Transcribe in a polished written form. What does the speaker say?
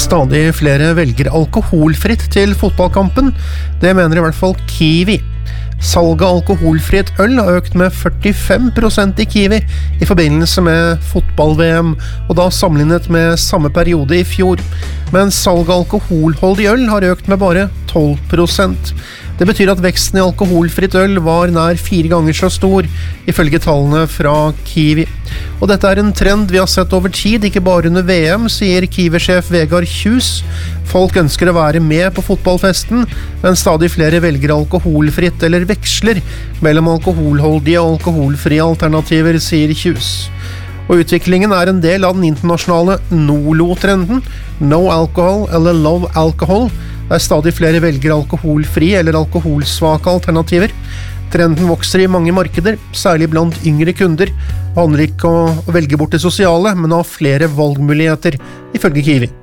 Stadig flere velger alkoholfritt til fotballkampen. Det mener i hvert fall Kiwi. Salget av alkoholfritt øl har økt med 45% i Kiwi i forbindelse med fotball-VM, og da sammenlignet med samme periode i fjor. Men salget av alkoholholdig øl har økt med bare 12%. Det betyr at veksten i alkoholfritt øl var nær 4 ganger så stor, ifølge tallene fra Kiwi. Og dette er en trend vi har sett over tid, ikke bare under VM, sier Kiwi-sjef Vegard Kjus. Folk ønsker å være med på fotballfesten, men stadig flere velger alkoholfritt eller veksler mellom alkoholholdige og alkoholfrie alternativer, sier Kjus. Og utviklingen er en del av den internasjonale NOLO-trenden, No Alcohol eller Low Alcohol, der stadig flere velger alkoholfri eller alkoholsvake alternativer. Trenden vokser i mange markeder, særlig blant yngre kunder. Det handler ikke om å velge bort det sosiale, men å ha flere valgmuligheter, ifølge Kiwi.